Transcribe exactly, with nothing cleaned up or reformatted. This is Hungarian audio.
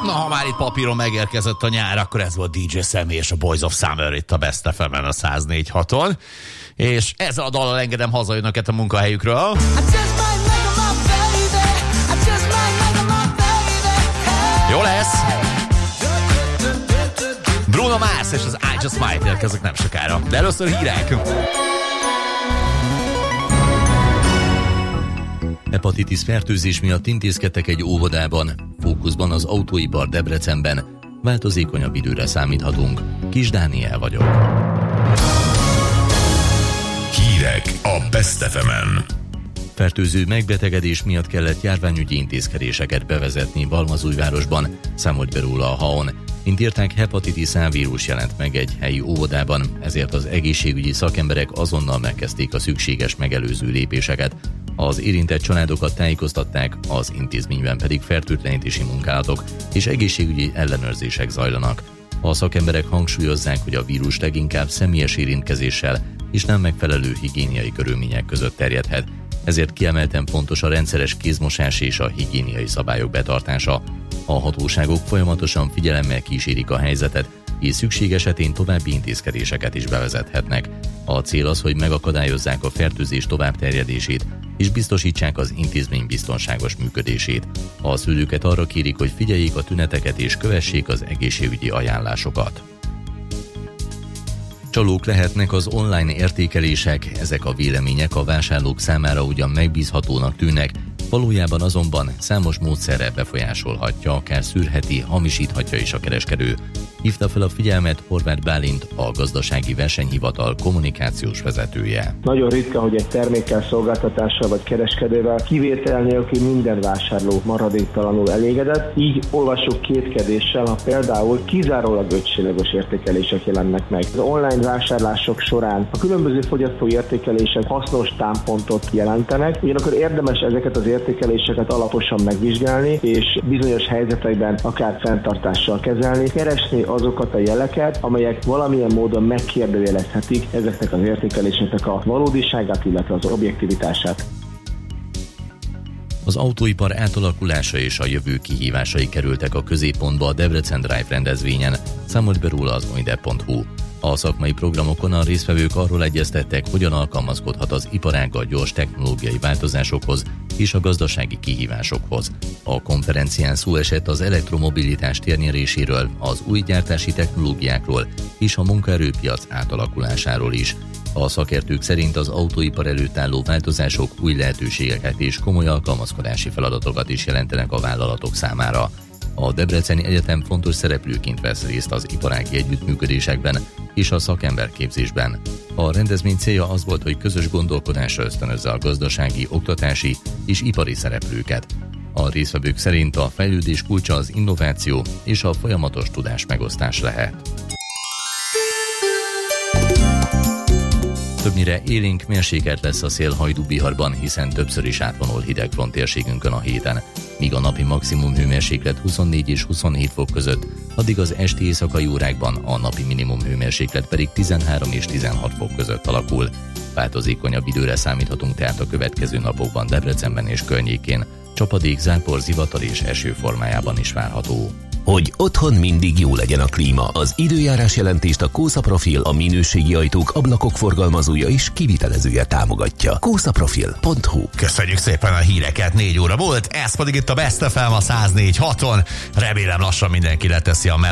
Na, ha már itt papíron megérkezett a nyár, akkor ez volt dé dzsé Sammy és a Boys of Summer itt a Best ef emen a száz négy haton. És ezzel a dallal engedem haza önöket a munkahelyükről. Jó lesz! Bruno Mars és az I Just Might érkeznek nem sokára. De először hírek! Hepatitis fertőzés miatt intézkedtek egy óvodában, fókuszban az autóipar Debrecenben. Változékonyabb időre számíthatunk. Kis Dániel vagyok. Hírek a Best ef emen. Fertőző megbetegedés miatt kellett járványügyi intézkedéseket bevezetni Balmazújvárosban, számolt be róla a há o en. Mint írták, hepatitis A vírus jelent meg egy helyi óvodában, ezért az egészségügyi szakemberek azonnal megkezdték a szükséges megelőző lépéseket. Az érintett családokat tájékoztatták, az intézményben pedig fertőtlenítési munkálatok és egészségügyi ellenőrzések zajlanak. A szakemberek hangsúlyozzák, hogy a vírus leginkább személyes érintkezéssel és nem megfelelő higiéniai körülmények között terjedhet. Ezért kiemelten fontos a rendszeres kézmosás és a higiéniai szabályok betartása. A hatóságok folyamatosan figyelemmel kísérik a helyzetet, és szükség esetén további intézkedéseket is bevezethetnek. A cél az, hogy megakadályozzák a fertőzés továbbterjedését, és biztosítsák az intézmény biztonságos működését. A szülőket arra kérik, hogy figyeljék a tüneteket és kövessék az egészségügyi ajánlásokat. Csalók lehetnek az online értékelések, ezek a vélemények a vásárlók számára ugyan megbízhatónak tűnnek, valójában azonban számos módszerrel befolyásolhatja, akár szűrheti, hamisíthatja is a kereskedő. Hívta fel a figyelmet Horváth Bálint, a Gazdasági Versenyhivatal kommunikációs vezetője. Nagyon ritka, hogy egy termékkel, szolgáltatással vagy kereskedővel kivétel nélkül minden vásárló maradéktalanul elégedett, így olvasók kétkedéssel, ha például kizárólag ötcsillagos értékelések jelennek meg. Az online vásárlások során a különböző fogyasztói értékelések hasznos támpontot jelentenek, ugyanakkor érdemes ezeket az értékeléseket alaposan megvizsgálni, és bizonyos helyzetekben akár fenntartással kezelni, keresni azokat a jeleket, amelyek valamilyen módon megkérdőjelezhetik ezeknek az értékeléseknek a valódiságát, illetve az objektivitását. Az autóipar átalakulása és a jövő kihívásai kerültek a középpontba a Debrecen Drive rendezvényen, számolt be róla az oide pont hu. A szakmai programokon a résztvevők arról egyeztettek, hogyan alkalmazkodhat az iparág a gyors technológiai változásokhoz és a gazdasági kihívásokhoz. A konferencián szó esett az elektromobilitás térnyeréséről, az új gyártási technológiákról és a munkaerőpiac átalakulásáról is. A szakértők szerint az autóipar előtt álló változások új lehetőségeket és komoly alkalmazkodási feladatokat is jelentenek a vállalatok számára. A Debreceni Egyetem fontos szereplőként vesz részt az iparági együttműködésekben és a szakemberképzésben. A rendezvény célja az volt, hogy közös gondolkodásra ösztönözze a gazdasági, oktatási és ipari szereplőket. A résztvevők szerint a fejlődés kulcsa az innováció és a folyamatos tudás megosztás lehet. Többnyire élénk mérsékelt lesz a szél Hajdú-Biharban, hiszen többször is átvonul hidegfront térségünkön a héten. Míg a napi maximum hőmérséklet huszonnégy és huszonhét fok között, addig az esti éjszakai órákban a napi minimum hőmérséklet pedig tizenhárom és tizenhat fok között alakul. Változékonyabb időre számíthatunk tehát a következő napokban Debrecenben és környékén. Csapadék, zápor, zivatar és eső formájában is várható. Hogy otthon mindig jó legyen a klíma. Az időjárás jelentést a Kósa Profil, a minőségi ajtók, ablakok forgalmazója és kivitelezője támogatja. kósa profil pont hu. Köszönjük szépen a híreket, négy óra volt, ez pedig itt a Best ef em a száz négy haton. Remélem lassan mindenki leteszi a